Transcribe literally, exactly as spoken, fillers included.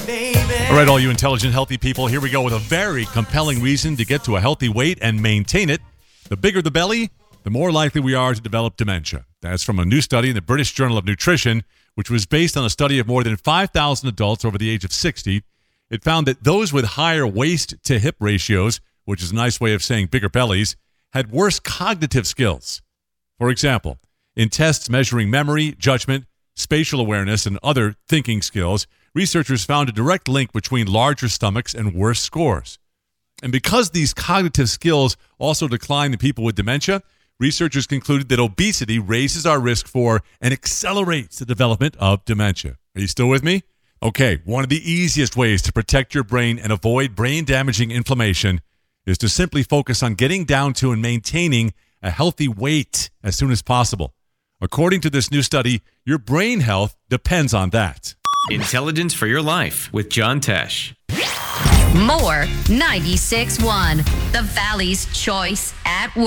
All right, all you intelligent, healthy people, here we go with a very compelling reason to get to a healthy weight and maintain it. The bigger the belly, the more likely we are to develop dementia. That's from a new study in the British Journal of Nutrition, which was based on a study of more than five thousand adults over the age of sixty. It found that those with higher waist-to-hip ratios, which is a nice way of saying bigger bellies, had worse cognitive skills. For example, in tests measuring memory, judgment, spatial awareness, and other thinking skills, researchers found a direct link between larger stomachs and worse scores. And because these cognitive skills also decline in people with dementia, researchers concluded that obesity raises our risk for and accelerates the development of dementia. Are you still with me? Okay, one of the easiest ways to protect your brain and avoid brain-damaging inflammation is to simply focus on getting down to and maintaining a healthy weight as soon as possible. According to this new study, your brain health depends on that. Intelligence for Your Life with John Tesh. More ninety-six point one, the Valley's choice at work.